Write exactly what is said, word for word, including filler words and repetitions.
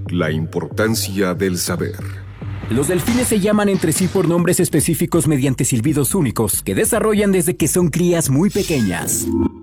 La importancia del saber. Los delfines se llaman entre sí por nombres específicos mediante silbidos únicos que desarrollan desde que son crías muy pequeñas.